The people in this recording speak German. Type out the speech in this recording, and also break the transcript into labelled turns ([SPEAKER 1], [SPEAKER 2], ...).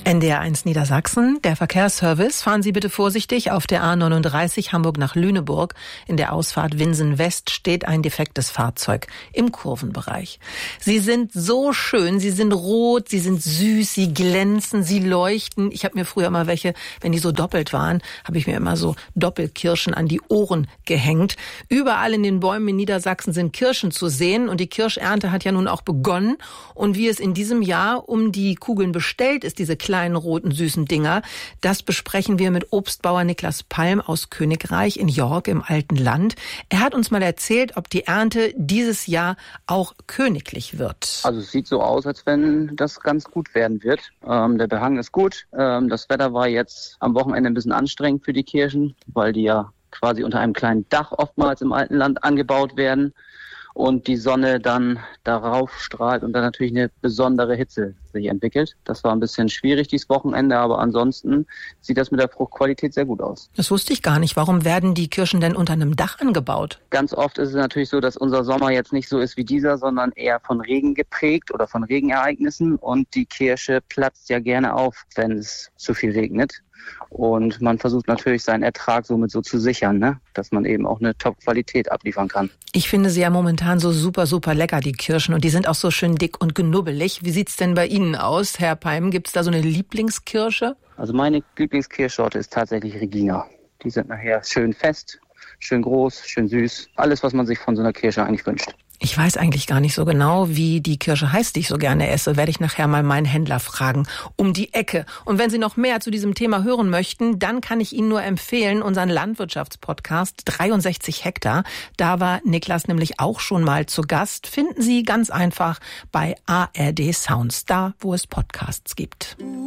[SPEAKER 1] NDR1 Niedersachsen, der Verkehrsservice. Fahren Sie bitte vorsichtig auf der A39 Hamburg nach Lüneburg. In der Ausfahrt Winsen West steht ein defektes Fahrzeug im Kurvenbereich. Sie sind so schön, sie sind rot, sie sind süß, sie glänzen, sie leuchten. Ich habe mir früher mal welche, wenn die so doppelt waren, habe ich mir immer so Doppelkirschen an die Ohren gehängt. Überall in den Bäumen in Niedersachsen sind Kirschen zu sehen und die Kirschernte hat ja nun auch begonnen. Und wie es in diesem Jahr um die Kugeln bestellt ist, diese kleinen, roten, süßen Dinger. Das besprechen wir mit Obstbauer Niklas Palm aus Königreich in York im Alten Land. Er hat uns mal erzählt, ob die Ernte dieses Jahr auch königlich wird.
[SPEAKER 2] Also es sieht so aus, als wenn das ganz gut werden wird. Der Behang ist gut. Das Wetter war jetzt am Wochenende ein bisschen anstrengend für die Kirschen, weil die ja quasi unter einem kleinen Dach oftmals im Alten Land angebaut werden. Und die Sonne dann darauf strahlt und dann natürlich eine besondere Hitze sich entwickelt. Das war ein bisschen schwierig dieses Wochenende, aber ansonsten sieht das mit der Fruchtqualität sehr gut aus.
[SPEAKER 1] Das wusste ich gar nicht. Warum werden die Kirschen denn unter einem Dach angebaut?
[SPEAKER 2] Ganz oft ist es natürlich so, dass unser Sommer jetzt nicht so ist wie dieser, sondern eher von Regen geprägt oder von Regenereignissen. Und die Kirsche platzt ja gerne auf, wenn es zu viel regnet. Und man versucht natürlich seinen Ertrag somit so zu sichern, ne? Dass man eben auch eine Top-Qualität abliefern kann.
[SPEAKER 1] Ich finde sie ja momentan so super, super lecker, die Kirschen. Und die sind auch so schön dick und knubbelig. Wie sieht's denn bei Ihnen aus, Herr Palm? Gibt's da so eine Lieblingskirsche?
[SPEAKER 2] Also meine Lieblingskirschsorte ist tatsächlich Regina. Die sind nachher schön fest, schön groß, schön süß. Alles, was man sich von so einer Kirsche eigentlich wünscht.
[SPEAKER 1] Ich weiß eigentlich gar nicht so genau, wie die Kirsche heißt, die ich so gerne esse. Werde ich nachher mal meinen Händler fragen. Um die Ecke. Und wenn Sie noch mehr zu diesem Thema hören möchten, dann kann ich Ihnen nur empfehlen, unseren Landwirtschaftspodcast 63 Hektar. Da war Niklas nämlich auch schon mal zu Gast. Finden Sie ganz einfach bei ARD Sounds, da wo es Podcasts gibt.